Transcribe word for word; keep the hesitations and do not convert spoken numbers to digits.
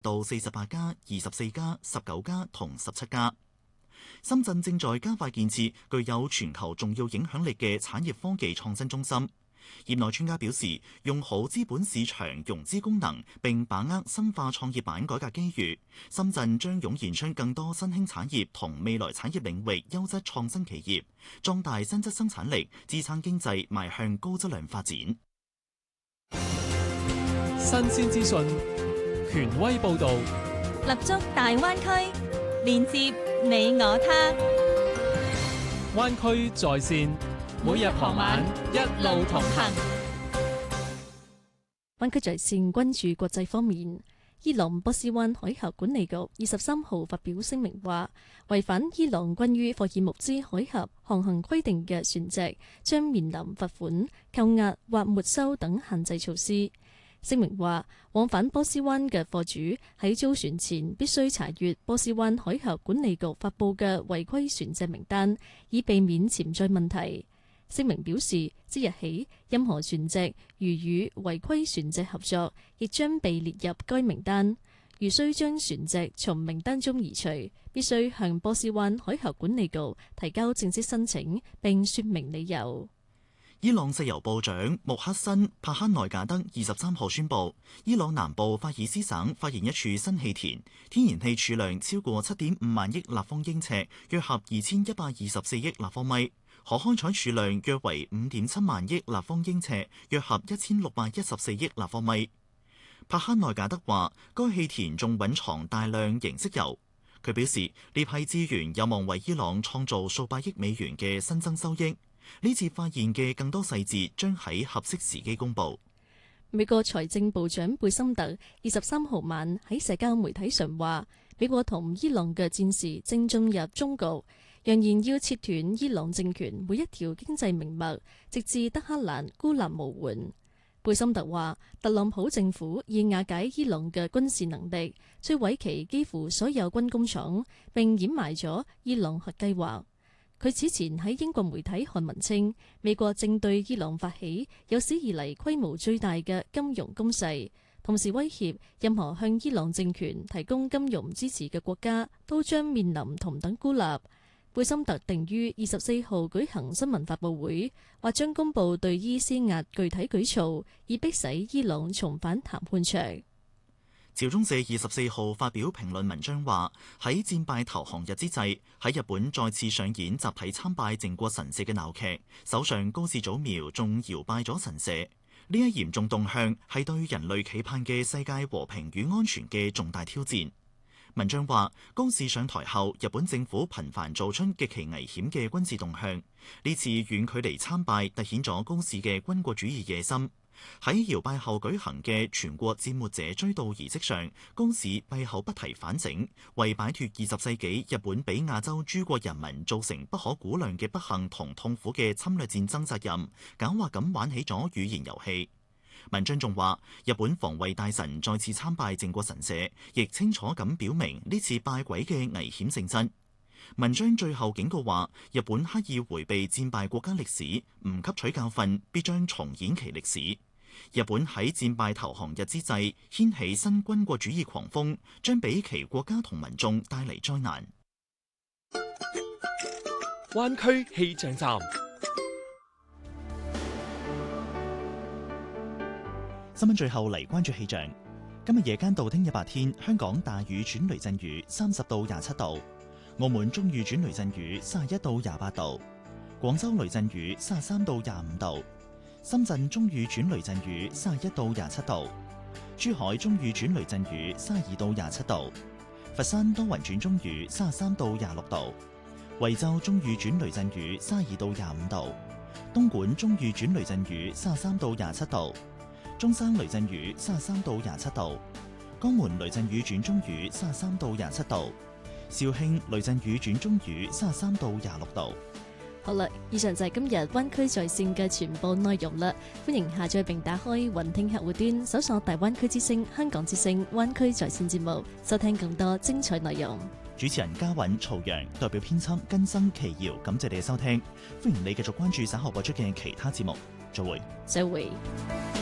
到四十八家、二十四家、十九家同十七家。深圳正在加快建設具有全球重要影響力嘅產業科技創新中心。業內專家表示，用好資本市場融資功能並把握深化創業板改革機遇，深圳將湧現出更多新興產業同未來產業領域優質創新企業，壯大新質生產力，支撐經濟邁向高質量發展。 新鮮資訊，權威報導， 立足大灣區，連接你我他。 灣區在線，每日傍晚一路同行。 灣區在線關注國際方面，伊朗波斯灣海峽管理局二十三號發表聲明話，違反伊朗關於霍爾木茲海峽航行規定嘅船隻將面臨罰款、扣押或沒收等限制措施。聲明話，往返波斯灣嘅貨主喺租船前必須查閱波斯灣海峽管理局發布嘅違規船隻名單，以避免潛在問題。聲明表示，即日起，任何船隻如與違規船隻合作，亦將被列入該名單。如需將船隻從名單中移除，必須向波斯灣海峽管理局提交正式申請，並說明理由。 伊朗石油部長穆克辛帕克內賈德二十三號宣布，伊朗南部法爾斯省發現一處新氣田，天然氣儲量超過七點五萬億立方英尺，約合二千一百二十四億立方米；可開採儲量約為五點七萬億立方英尺，約合一千六百一十四億立方米。帕克內賈德話，該氣田仲蘊藏大量凝色油。佢表示，呢批資源有望為伊朗創造數百億美元嘅新增收益。呢次發現嘅更多細節將喺合適時機公佈。 美國財政部長貝森特二十三號晚喺社交媒體上話，美國同伊朗嘅戰事正進入終局，揚言要切斷伊朗政權每一條經濟命脈，直至德黑蘭孤立無援。貝森特話，特朗普政府以瓦解伊朗嘅軍事能力，摧毀其幾乎所有軍工廠，並掩埋咗伊朗核計劃。佢此前喺英國媒體刊文稱，美國正對伊朗發起有史以嚟規模最大嘅金融攻勢，同時威脅任何向伊朗政權提供金融支持嘅國家都將面臨同等孤立。貝森特定於二十四號舉行新聞發佈會，話將公佈對伊施壓具體舉措，以迫使伊朗重返談判桌。 朝中社二十四號發表評論文章話，喺戰敗投降日之際，喺日本再次上演集體參拜靖國神社嘅鬧劇，首相高市早苗仲搖拜咗神社。呢一嚴重動向係對人類期盼嘅世界和平與安全嘅重大挑戰。文章話，高市上台後，日本政府頻繁做出極其危險嘅軍事動向，呢次遠距離參拜凸顯咗高市嘅軍國主義野心。喺搖拜後舉行嘅全國戰沒者追悼儀式上，高市閉口不提反省，為擺脫二十世紀日本俾亞洲諸國人民造成不可估量嘅不幸同痛苦嘅侵略戰爭責任，狡猾咁玩起咗語言遊戲。文章仲話，日本防衛大臣再次參拜靖國神社，亦清楚咁表明呢次拜鬼嘅危險性質。文章最後警告話，日本刻意迴避戰敗國家歷史，唔吸取教訓，必將重演其歷史。日本喺戰敗投降日之際掀起新軍國主義狂風，將俾其國家同民眾帶嚟災難。 灣區氣象站， 新聞最後嚟關注氣象。今日夜間到聽日白天，香港大雨轉雷陣雨，三十到廿七度；澳門中雨轉雷陣雨，三十一到廿八度；廣州雷陣雨，三十三到廿五度。深圳中雨轉雷陣雨，三十一到廿七度；珠海中雨轉雷陣雨，三十二到廿七度；佛山多雲轉中雨，三十三到廿六度；惠州中雨轉雷陣雨，三十二到廿五度；東莞中雨轉雷陣雨，三十三到廿七度；中山雷陣雨，三十三到廿七度；江門雷陣雨轉中雨，三十三到廿七度；肇慶雷陣雨轉中雨，三十三到廿六度。 好啦，以上就係今日灣區在線嘅全部內容啦。歡迎下載並打開雲聽客戶端，搜索大灣區之聲、香港之聲、灣區在線節目，收聽更多精彩內容。 主持人嘉韻、曹陽，代表編輯根生、奇瑤，感謝你嘅收聽。歡迎你繼續關注稍後播出嘅其他節目。再會。 再會。